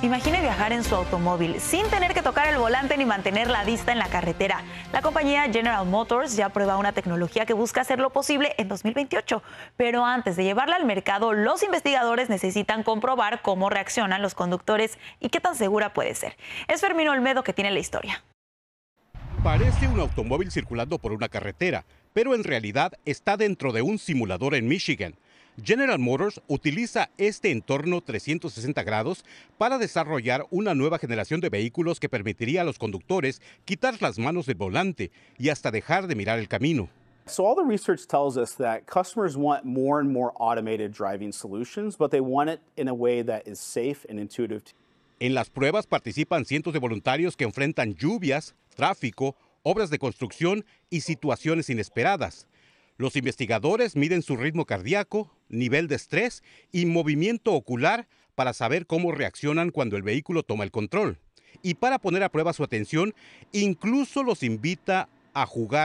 Imagine viajar en su automóvil sin tener que tocar el volante ni mantener la vista en la carretera. La compañía General Motors ya prueba una tecnología que busca hacerlo posible en 2028. Pero antes de llevarla al mercado, los investigadores necesitan comprobar cómo reaccionan los conductores y qué tan segura puede ser. Es Fermín Olmedo que tiene la historia. Parece un automóvil circulando por una carretera, pero en realidad está dentro de un simulador en Michigan. General Motors utiliza este entorno 360 grados para desarrollar una nueva generación de vehículos que permitiría a los conductores quitar las manos del volante y hasta dejar de mirar el camino. So all the research tells us that customers want more and more automated driving solutions, but they want it in a way that is safe and intuitive. En las pruebas participan cientos de voluntarios que enfrentan lluvias, tráfico, obras de construcción y situaciones inesperadas. Los investigadores miden su ritmo cardíaco, nivel de estrés y movimiento ocular para saber cómo reaccionan cuando el vehículo toma el control. Y para poner a prueba su atención, incluso los invita a jugar